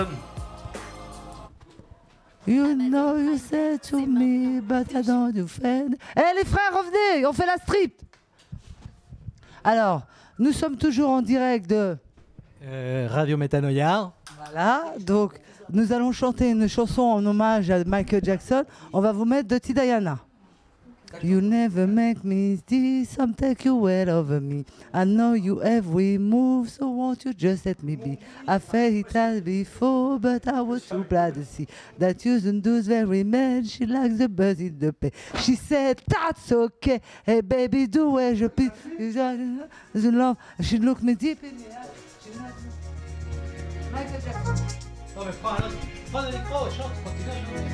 You know you said to me, but I don't you friend. Eh les frères, revenez, on fait la strip. Alors, nous sommes toujours en direct de Radio Métanoïa. Voilà, donc nous allons chanter une chanson en hommage à Michael Jackson. On va vous mettre Dirty Diana. You never make me see some take you well over me. I know you every move, so won't you just let me be? I felt it as before, but I was too glad to see that you don't do very mad. She likes the buzz in the pay. She said, that's okay. Hey baby, do as you please. The love. She looked me deep in the eyes. Michael Jackson. Non mais prends le micro, chante, continue.